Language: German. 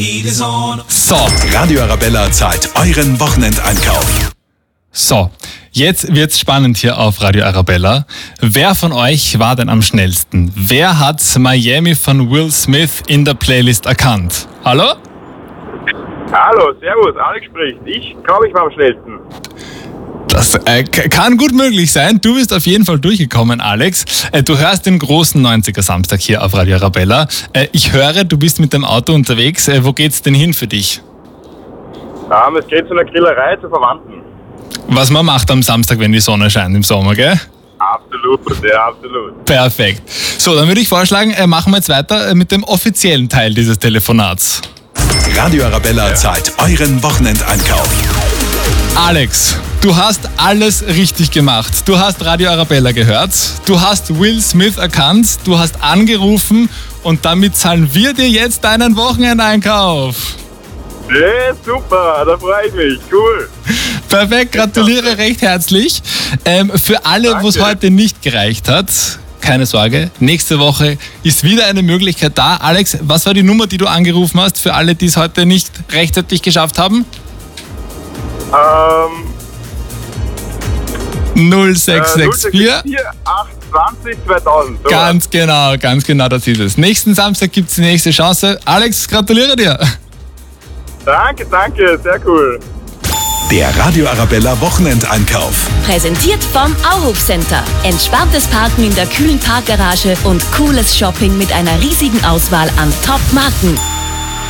So, Radio Arabella zahlt euren Wochenendeinkauf. So, jetzt wird's spannend hier auf Radio Arabella. Wer von euch war denn am schnellsten? Wer hat Miami von Will Smith in der Playlist erkannt? Hallo? Hallo, servus, Alex spricht. Ich glaube, ich war am schnellsten. Das kann gut möglich sein. Du bist auf jeden Fall durchgekommen, Alex. Du hörst den großen 90er Samstag hier auf Radio Arabella. Ich höre, du bist mit dem Auto unterwegs. Wo geht's denn hin für dich? Es geht zu einer Grillerei zu Verwandten. Was man macht am Samstag, wenn die Sonne scheint im Sommer, gell? Absolut, ja, absolut. Perfekt. So, dann würde ich vorschlagen, machen wir jetzt weiter mit dem offiziellen Teil dieses Telefonats. Radio Arabella zahlt euren Wochenendeinkauf. Alex, du hast alles richtig gemacht. Du hast Radio Arabella gehört, du hast Will Smith erkannt, du hast angerufen und damit zahlen wir dir jetzt deinen Wochenendeinkauf. Ja, super, da freue ich mich, cool. Perfekt, gratuliere recht herzlich. Für alle, wo es heute nicht gereicht hat, keine Sorge, nächste Woche ist wieder eine Möglichkeit da. Alex, was war die Nummer, die du angerufen hast, für alle, die es heute nicht rechtzeitig geschafft haben? 0664 820 2000. So. Ganz genau, das ist es. Nächsten Samstag gibt es die nächste Chance. Alex, gratuliere dir. Danke, sehr cool. Der Radio Arabella Wochenendeinkauf. Präsentiert vom Auhof Center. Entspanntes Parken in der kühlen Parkgarage und cooles Shopping mit einer riesigen Auswahl an Top-Marken.